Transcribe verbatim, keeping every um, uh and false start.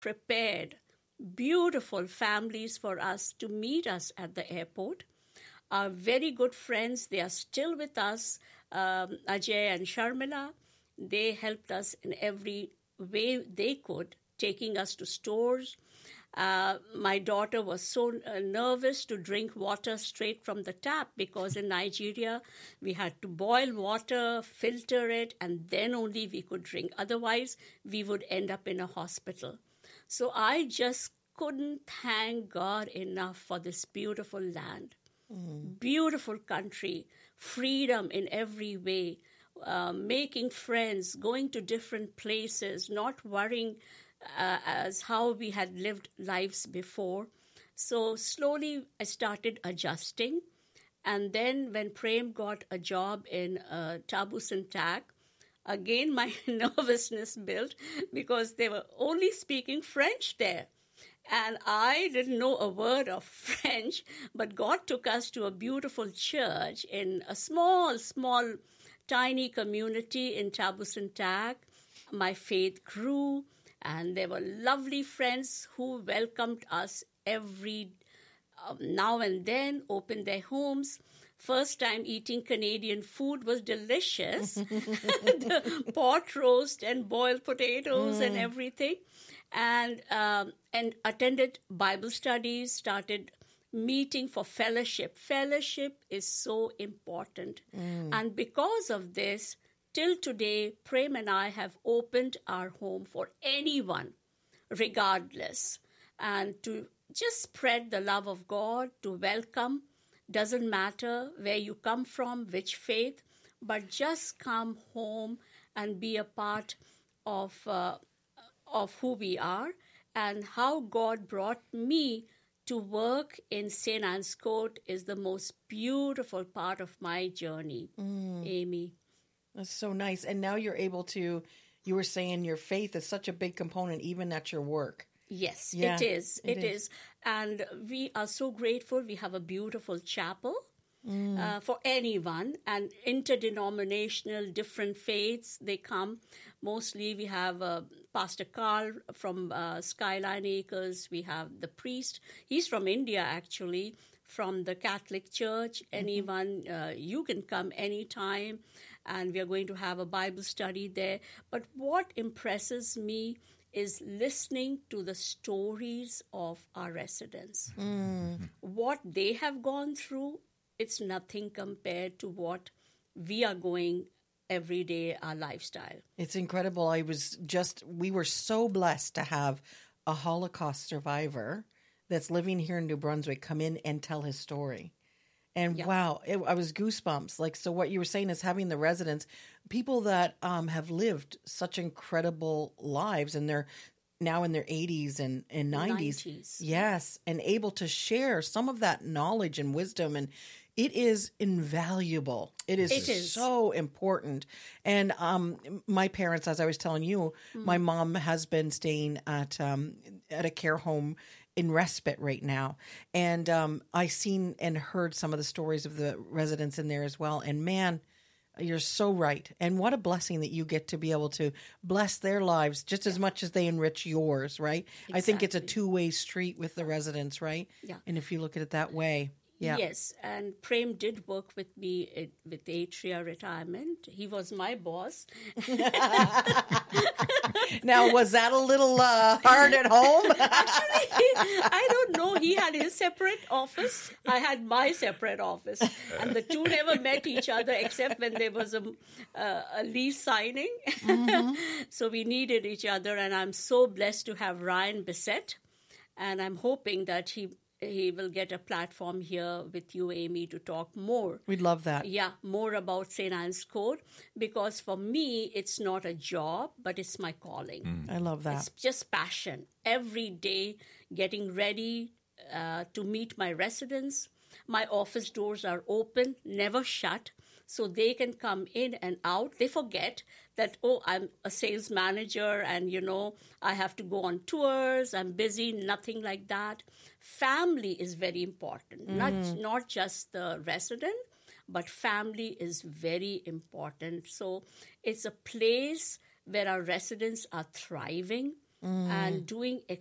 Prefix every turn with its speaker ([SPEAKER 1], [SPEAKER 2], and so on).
[SPEAKER 1] prepared beautiful families for us to meet us at the airport. Our very good friends, they are still with us, um, Ajay and Sharmila. They helped us in every way they could, taking us to stores. Uh, my daughter was so uh, nervous to drink water straight from the tap because in Nigeria, we had to boil water, filter it, and then only we could drink. Otherwise, we would end up in a hospital. So I just couldn't thank God enough for this beautiful land, mm. beautiful country, freedom in every way, uh, making friends, going to different places, not worrying uh, as how we had lived lives before. So slowly I started adjusting. And then when Prem got a job in uh, Tabus and Tag, again my nervousness built because they were only speaking French there. And I didn't know a word of French, but God took us to a beautiful church in a small, small, tiny community in Tabus and Tag. My faith grew, and there were lovely friends who welcomed us every um, now and then, opened their homes. First time eating Canadian food was delicious. The pot roast and boiled potatoes mm. and everything. And um, and attended Bible studies, started meeting for fellowship. Fellowship is so important. Mm. And because of this, till today, Prem and I have opened our home for anyone, regardless, and to just spread the love of God, to welcome. Doesn't matter where you come from, which faith, but just come home and be a part of uh, of who we are and how God brought me to work in Saint Anne's Court is the most beautiful part of my journey, mm. Amy.
[SPEAKER 2] That's so nice. And now you're able to, you were saying your faith is such a big component even at your work.
[SPEAKER 1] Yes, yeah, it is. It, it is. is. And we are so grateful. We have a beautiful chapel mm. uh, for anyone and interdenominational, different faiths. They come. Mostly we have uh, Pastor Carl from uh, Skyline Acres. We have the priest. He's from India, actually, from the Catholic Church. Mm-hmm. Anyone, uh, you can come anytime. And we are going to have a Bible study there. But what impresses me is listening to the stories of our residents. Mm. What they have gone through, it's nothing compared to what we are going every day, our lifestyle.
[SPEAKER 2] It's incredible. I was just, we were so blessed to have a Holocaust survivor that's living here in New Brunswick come in and tell his story. And yep. wow, it, I was goosebumps. Like, so what you were saying is having the residents, people that um, have lived such incredible lives and they're now in their eighties and, and nineties. nineties. Yes. And able to share some of that knowledge and wisdom. And it is invaluable. It is, it is. so important. And um, my parents, as I was telling you, mm. my mom has been staying at um, at a care home in respite right now. And um, I seen and heard some of the stories of the residents in there as well. And man, you're so right. And what a blessing that you get to be able to bless their lives just as much as they enrich yours, right? Exactly. I think it's a two-way street with the residents, right?
[SPEAKER 1] Yeah.
[SPEAKER 2] And if you look at it that way. Yeah.
[SPEAKER 1] Yes, and Prem did work with me at, with Atria Retirement. He was my boss.
[SPEAKER 2] Now, was that a little uh, hard at home?
[SPEAKER 1] Actually, I don't know. He had his separate office. I had my separate office. And the two never met each other except when there was a, uh, a lease signing. Mm-hmm. So we needed each other. And I'm so blessed to have Ryan Bissett. And I'm hoping that he... he will get a platform here with you, Amy, to talk more.
[SPEAKER 2] We'd love that.
[SPEAKER 1] Yeah, more about Saint Anne's Court, because for me, it's not a job, but it's my calling.
[SPEAKER 2] Mm. I love that.
[SPEAKER 1] It's just passion. Every day, getting ready uh, to meet my residents. My office doors are open, never shut, so they can come in and out. They forget that, oh, I'm a sales manager and, you know, I have to go on tours, I'm busy, nothing like that. Family is very important, mm. not, not just the resident, but family is very important. So it's a place where our residents are thriving. and doing